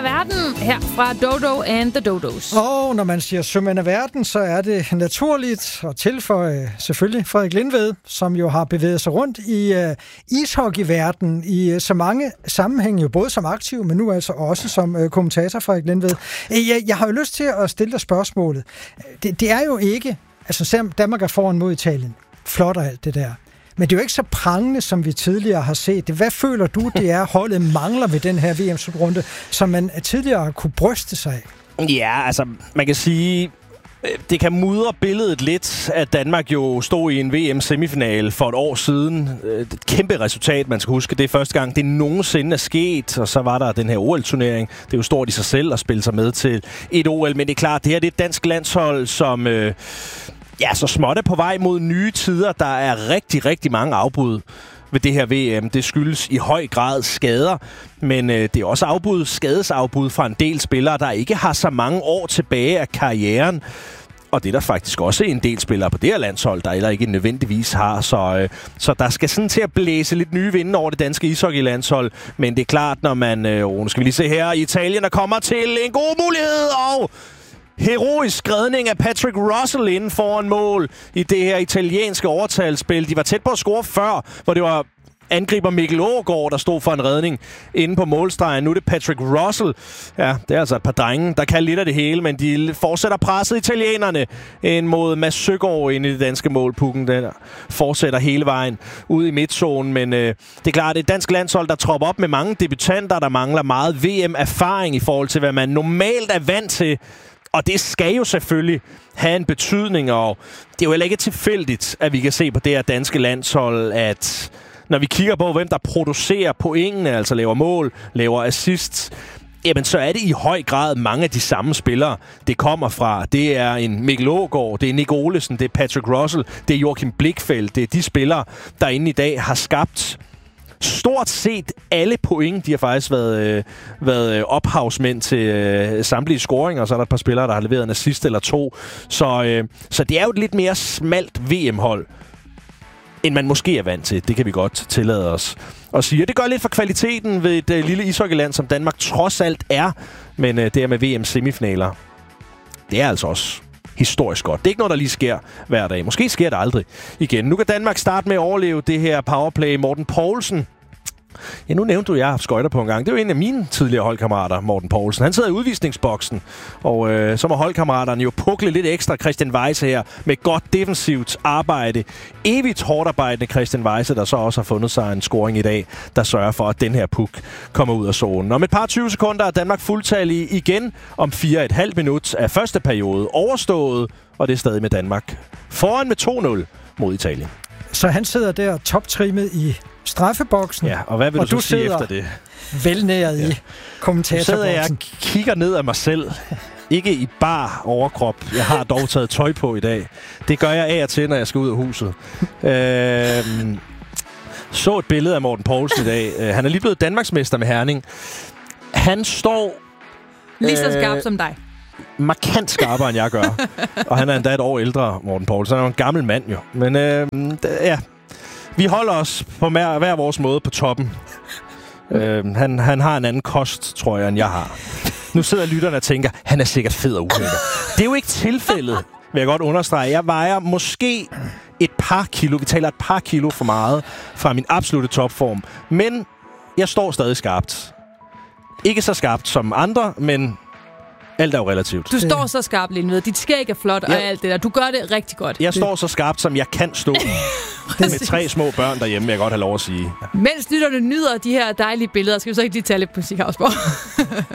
verden her fra Dodo and the Dodos. Og når man siger sømænd af verden, så er det naturligt at tilføje selvfølgelig Frederik Lindved, som jo har bevæget sig rundt i ishockeyverdenen i så mange sammenhænge, jo både som aktiv, men nu altså også som kommentator, Frederik Lindved. Jeg har jo lyst til at stille dig spørgsmålet. Det er jo ikke, altså selvom Danmark er foran mod Italien, flot og alt det der. Men det er jo ikke så prangende, som vi tidligere har set det. Hvad føler du, det er, holdet mangler ved den her VM-slutrunde, som man tidligere kunne bryste sig af? Ja, altså, man kan sige, det kan mudre billedet lidt, at Danmark jo stod i en VM-semifinal for et år siden. Et kæmpe resultat, man skal huske. Det er første gang, det nogensinde er sket, og så var der den her OL-turnering. Det er jo stort i sig selv at spille sig med til et OL, men det er klart, det her det er et dansk landshold, som... så småt er på vej mod nye tider. Der er rigtig, rigtig mange afbrud ved det her VM. Det skyldes i høj grad skader, men det er også skadesafbrud fra en del spillere, der ikke har så mange år tilbage af karrieren. Og det er der faktisk også en del spillere på det her landshold, der heller ikke nødvendigvis har. Så der skal sådan til at blæse lidt nye vinde over det danske ishockeylandshold. Men det er klart, når man... nu skal vi lige se her. Italien der kommer til en god mulighed, og... heroisk redning af Patrick Russell inden foran mål i det her italienske overtalsspil. De var tæt på at score før, hvor det var angriber Mikkel Aagaard, der stod for en redning inde på målstregen. Nu er det Patrick Russell. Ja, det er altså et par drenge, der kan lidt af det hele, men de fortsætter presset italienerne ind mod Mads Søgaard ind i det danske mål. Pukken der fortsætter hele vejen ud i midtzonen, men det er klart, det er et dansk landshold, der tropper op med mange debutanter, der mangler meget VM-erfaring i forhold til, hvad man normalt er vant til. Og det skal jo selvfølgelig have en betydning, og det er jo heller ikke tilfældigt, at vi kan se på det her danske landshold, at når vi kigger på, hvem der producerer pointene, altså laver mål, laver assists, jamen så er det i høj grad mange af de samme spillere, det kommer fra. Det er en Mikkel Aagaard, det er Nick Olesen, det er Patrick Russell, det er Joachim Blichfeldt, det er de spillere, der inde i dag har skabt stort set alle point. De har faktisk været ophavsmænd til samtlige scoringer, og så er der et par spillere, der har leveret en assist eller to. Så det er jo et lidt mere smalt VM-hold, end man måske er vant til. Det kan vi godt tillade os at sige. Det gør lidt for kvaliteten ved et lille ishockeyland, som Danmark trods alt er. Men det er med VM-semifinaler. Det er altså også historisk godt. Det er ikke noget, der lige sker hver dag. Måske sker det aldrig igen. Nu kan Danmark starte med at overleve det her powerplay. Morten Poulsen. Ja, nu nævnte du, at jeg har haft skøjter på en gang. Det er jo en af mine tidligere holdkammerater, Morten Poulsen. Han sidder i udvisningsboksen, og så må holdkammeraterne jo pukle lidt ekstra Christian Weise her med godt defensivt arbejde. Evigt hårdt arbejdende Christian Weise, der så også har fundet sig en scoring i dag, der sørger for, at den her puk kommer ud af zonen. Om et par 20 sekunder er Danmark fuldtallig igen. Om 4,5 minut af første periode overstået, og det er stadig med Danmark foran med 2-0 mod Italien. Så han sidder der toptrimmet i straffeboksen. Ja, og hvad vil du sige efter det? Velnæret i kommentatorboksen. Så sidder jeg og kigger ned af mig selv. Ikke i bar overkrop. Jeg har dog taget tøj på i dag. Det gør jeg af og til, når jeg skal ud af huset. Så et billede af Morten Poulsen i dag. Han er lige blevet Danmarksmester med Herning. Han står... lige så skarp som dig. Markant skarpere, end jeg gør. Og han er endda et år ældre, Morten Poulsen. Han er jo en gammel mand, jo. Men ja... Vi holder os på hver vores måde på toppen. Han har en anden kost, tror jeg, end jeg har. Nu sidder lytterne og tænker, han er sikkert fed og ulækker. Det er jo ikke tilfældet, vil jeg godt understrege. Jeg vejer måske et par kilo. Vi taler et par kilo for meget fra min absolutte topform. Men jeg står stadig skarpt. Ikke så skarpt som andre, men... alt er jo relativt. Du står så skarpt, Lindved. Dit skæg er flot og alt det der. Du gør det rigtig godt. Jeg står så skarpt, som jeg kan stå. Med 3 små børn derhjemme, vil jeg godt have lov at sige. Mens lytterne nyder de her dejlige billeder, skal vi så ikke lige tage lidt musik, Havsborg?